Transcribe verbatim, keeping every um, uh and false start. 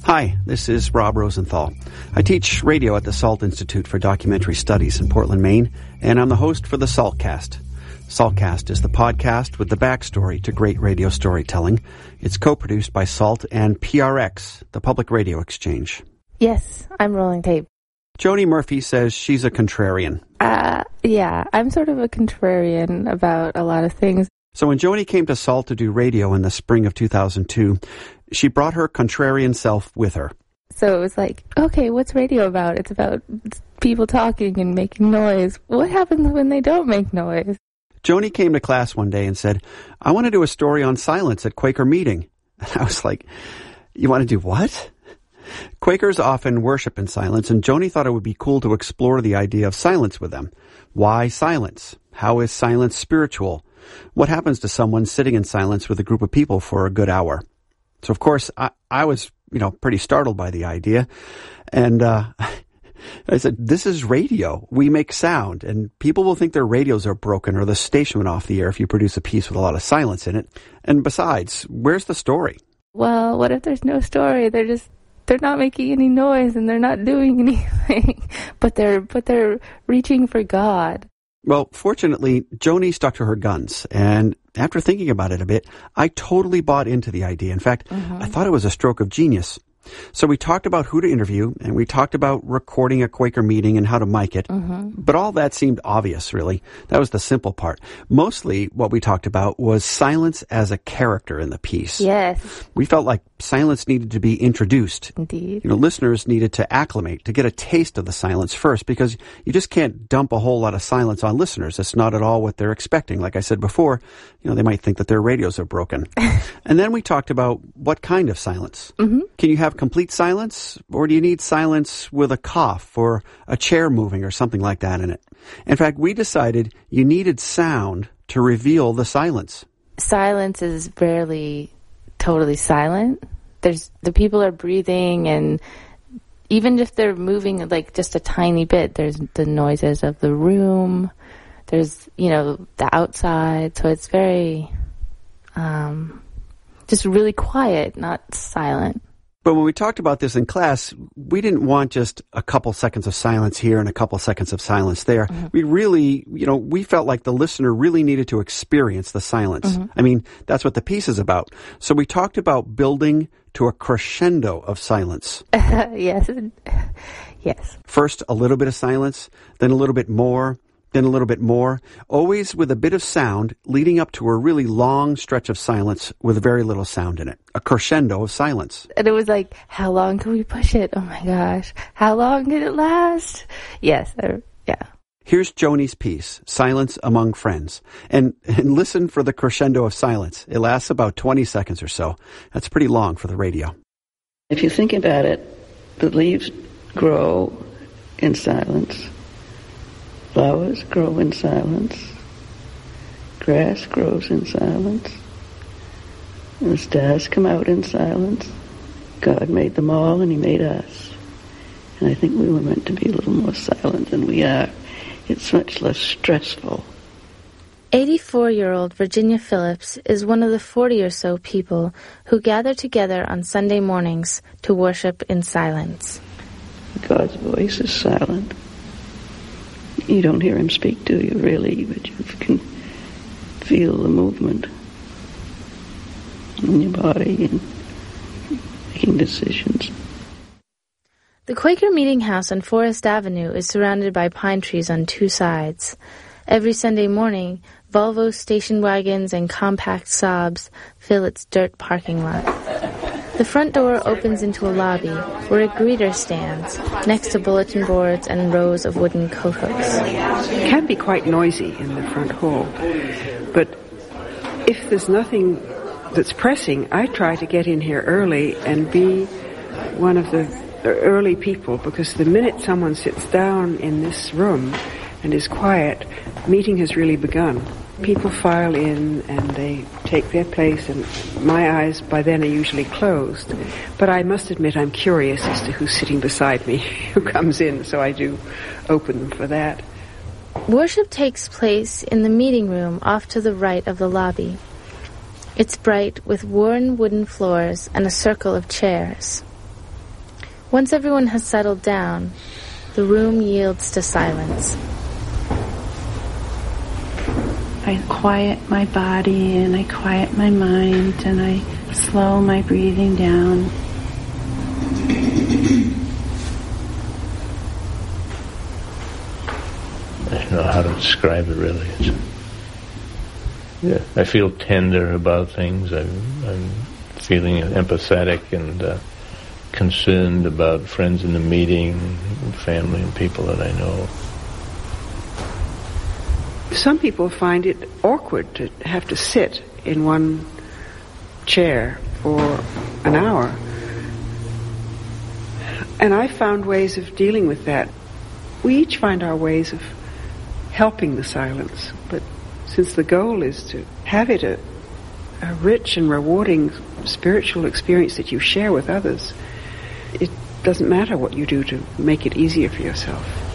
Hi, this is Rob Rosenthal. I teach radio at the SALT Institute for Documentary Studies in Portland, Maine, and I'm the host for the SALTcast. SALTcast is the podcast with the backstory to great radio storytelling. It's co-produced by SALT and P R X, the Public Radio Exchange. Yes, I'm rolling tape. Joni Murphy says she's a contrarian. Uh, yeah, I'm sort of a contrarian about a lot of things. So when Joni came to SALT to do radio in the spring of two thousand two, she brought her contrarian self with her. So it was like, okay, what's radio about? It's about people talking and making noise. What happens when they don't make noise? Joni came to class one day and said, I want to do a story on silence at Quaker meeting. And I was like, you want to do what? Quakers often worship in silence, and Joni thought it would be cool to explore the idea of silence with them. Why silence? How is silence spiritual? What happens to someone sitting in silence with a group of people for a good hour? So, of course, I, I was, you know, pretty startled by the idea. And uh, I said, this is radio. We make sound, and people will think their radios are broken or the station went off the air if you produce a piece with a lot of silence in it. And besides, where's the story? Well, what if there's no story? They're just, they're not making any noise and they're not doing anything, but they're, but they're reaching for God. Well, fortunately, Joni stuck to her guns, and after thinking about it a bit, I totally bought into the idea. In fact, mm-hmm. I thought it was a stroke of genius. So we talked about who to interview, and we talked about recording a Quaker meeting and how to mic it. Mm-hmm. But all that seemed obvious, really. That was the simple part. Mostly what we talked about was silence as a character in the piece. Yes. We felt like silence needed to be introduced. Indeed. You know, listeners needed to acclimate, to get a taste of the silence first, because you just can't dump a whole lot of silence on listeners. It's not at all what they're expecting. Like I said before, you know, they might think that their radios are broken. And then we talked about what kind of silence. Mm-hmm. Can you have complete silence, or do you need silence with a cough or a chair moving or something like that in it? In fact, we decided you needed sound to reveal the silence. Silence is rarely totally silent. There's the people are breathing, and even if they're moving like just a tiny bit, there's the noises of the room. There's, you know, the outside. So it's very um, just really quiet, not silent. But when we talked about this in class, we didn't want just a couple seconds of silence here and a couple seconds of silence there. Mm-hmm. We really, you know, we felt like the listener really needed to experience the silence. Mm-hmm. I mean, that's what the piece is about. So we talked about building to a crescendo of silence. Uh, yes. Yes. First, a little bit of silence, then a little bit more, then a little bit more, always with a bit of sound leading up to a really long stretch of silence with very little sound in it. A crescendo of silence. And it was like, how long can we push it? Oh my gosh. How long did it last? Yes. Uh, yeah. Here's Joni's piece, Silence Among Friends. And, and listen for the crescendo of silence. It lasts about twenty seconds or so. That's pretty long for the radio. If you think about it, the leaves grow in silence. Flowers grow in silence. Grass grows in silence. And the stars come out in silence. God made them all, and he made us. And I think we were meant to be a little more silent than we are. It's much less stressful. eighty-four-year-old Virginia Phillips is one of the forty or so people who gather together on Sunday mornings to worship in silence. God's voice is silent. You don't hear him speak, do you, really? But you can feel the movement in your body and making decisions. The Quaker Meeting House on Forest Avenue is surrounded by pine trees on two sides. Every Sunday morning, Volvo station wagons and compact Saabs fill its dirt parking lot. The front door opens into a lobby where a greeter stands next to bulletin boards and rows of wooden coat hooks. It can be quite noisy in the front hall, but if there's nothing that's pressing, I try to get in here early and be one of the early people, because the minute someone sits down in this room and is quiet, meeting has really begun. People file in and they take their place, and my eyes by then are usually closed. But I must admit I'm curious as to who's sitting beside me, who comes in, so I do open them for that. Worship takes place in the meeting room off to the right of the lobby. It's bright with worn wooden floors and a circle of chairs. Once everyone has settled down, the room yields to silence. I quiet my body and I quiet my mind and I slow my breathing down. I don't know how to describe it really. It's, yeah, I feel tender about things. I'm, I'm feeling empathetic and uh, concerned about friends in the meeting, family and people that I know. Some people find it awkward to have to sit in one chair for an hour. And I found ways of dealing with that. We each find our ways of helping the silence, but since the goal is to have it a, a rich and rewarding spiritual experience that you share with others, it doesn't matter what you do to make it easier for yourself.